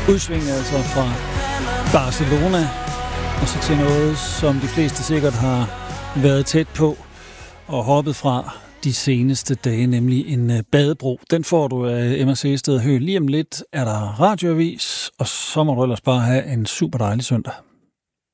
Udsving altså fra Barcelona, og så til noget, som de fleste sikkert har været tæt på og hoppet fra de seneste dage, nemlig en badebro. Den får du af Emma Sehested Høgh. Lige om lidt er der radioavis, og så må du ellers bare have en super dejlig søndag.